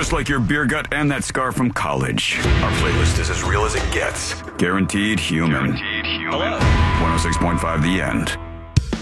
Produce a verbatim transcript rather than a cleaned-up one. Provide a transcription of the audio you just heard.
just like your beer gut and that scar from college. Our playlist is as real as it gets. Guaranteed human. Guaranteed human. one oh six point five The End.